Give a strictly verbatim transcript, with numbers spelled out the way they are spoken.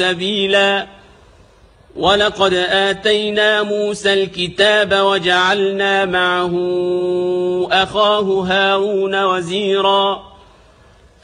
سبيلا ولقد آتينا موسى الكتاب وجعلنا معه أخاه هارون وزيرا